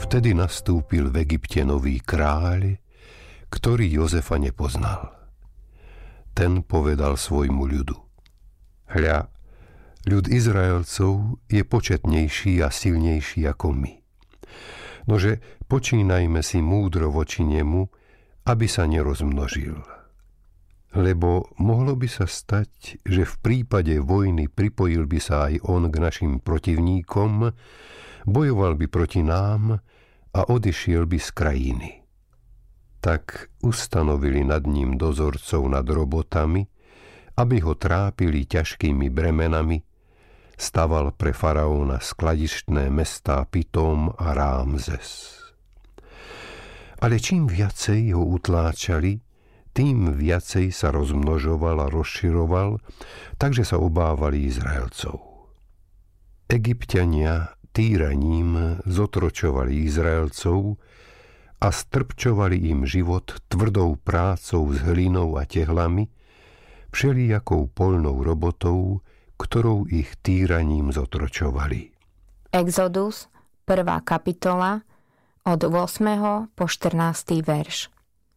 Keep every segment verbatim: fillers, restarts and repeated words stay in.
Vtedy nastúpil v Egypte nový kráľ, ktorý Jozefa nepoznal. Ten povedal svojmu ľudu: Hľa, ľud Izraelcov je početnejší a silnejší ako my. Nože počínajme si múdro voči nemu, aby sa nerozmnožil. Lebo mohlo by sa stať, že v prípade vojny pripojil by sa aj on k našim protivníkom, bojoval by proti nám a odišiel by z krajiny. Tak ustanovili nad ním dozorcov nad robotami, aby ho trápili ťažkými bremenami, staval pre faraóna skladištné mestá Pitóm a Rámzes. Ale čím viacej ho utláčali, tým viacej sa rozmnožoval a rozširoval, takže sa obávali Izraelcov. Egypťania týraním zotročovali Izraelcov a strpčovali im život tvrdou prácou s hlinou a tehlami, všelijakou poľnou robotou, ktorou ich týraním zotročovali. Exodus, prvá kapitola, od ôsmeho po štrnásty verš.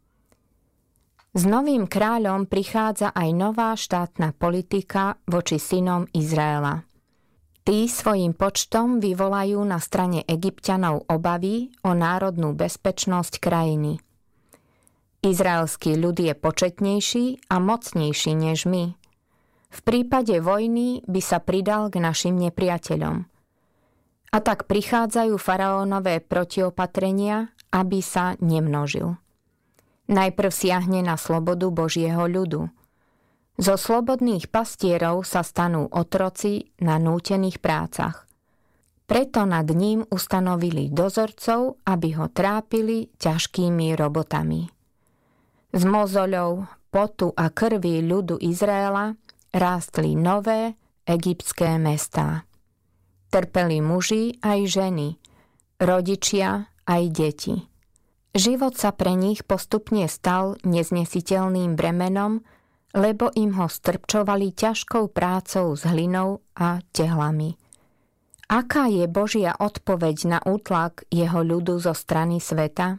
S novým kráľom prichádza aj nová štátna politika voči synom Izraela. Tí svojím počtom vyvolajú na strane Egypťanov obavy o národnú bezpečnosť krajiny. Izraelský ľud je početnejší a mocnejší než my. V prípade vojny by sa pridal k našim nepriateľom. A tak prichádzajú faraónové protiopatrenia, aby sa nemnožil. Najprv siahne na slobodu Božieho ľudu. Zo slobodných pastierov sa stanú otroci na nútených prácach. Preto nad ním ustanovili dozorcov, aby ho trápili ťažkými robotami. Z mozoľov, potu a krvi ľudu Izraela rástli nové egyptské mestá. Trpeli muži aj ženy, rodičia aj deti. Život sa pre nich postupne stal neznesiteľným bremenom, lebo im ho strpčovali ťažkou prácou s hlinou a tehlami. Aká je Božia odpoveď na útlak jeho ľudu zo strany sveta?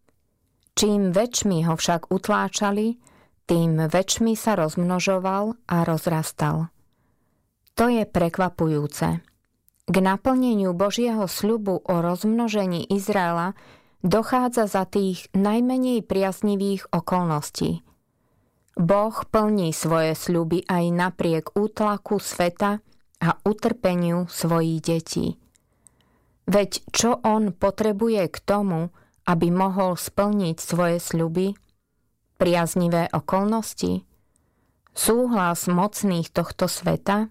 Čím väčšmi ho však utláčali, tým väčšmi sa rozmnožoval a rozrastal. To je prekvapujúce. K naplneniu Božieho sľubu o rozmnožení Izraela dochádza za tých najmenej priaznivých okolností. Boh plní svoje sľuby aj napriek útlaku sveta a utrpeniu svojich detí. Veď čo on potrebuje k tomu, aby mohol splniť svoje sľuby? Priaznivé okolnosti? Súhlas mocných tohto sveta?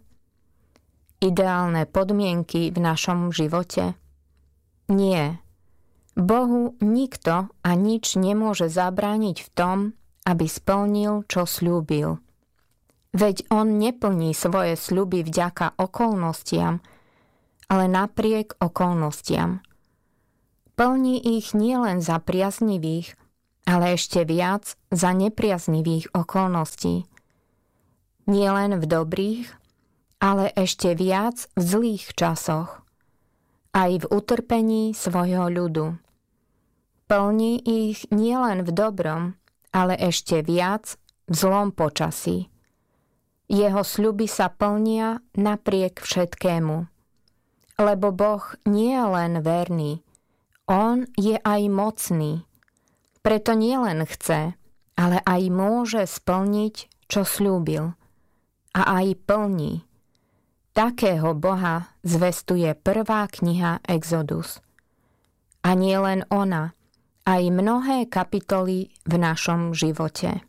Ideálne podmienky v našom živote? Nie. Bohu nikto a nič nemôže zabrániť v tom, aby splnil, čo sľúbil. Veď on neplní svoje sľuby vďaka okolnostiam, ale napriek okolnostiam. Plní ich nielen za priaznivých, ale ešte viac za nepriaznivých okolností. Nielen v dobrých, ale ešte viac v zlých časoch. Aj v utrpení svojho ľudu. Plní ich nielen v dobrom, ale ešte viac v zlom počasí. Jeho sľuby sa plnia napriek všetkému. Lebo Boh nie je len verný, on je aj mocný. Preto nielen chce, ale aj môže splniť, čo sľúbil. A aj plní. Takého Boha zvestuje prvá kniha Exodus. A nie len ona, aj mnohé kapitoly v našom živote.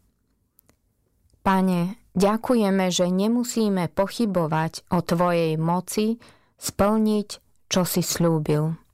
Pane, ďakujeme, že nemusíme pochybovať o Tvojej moci splniť, čo si sľúbil.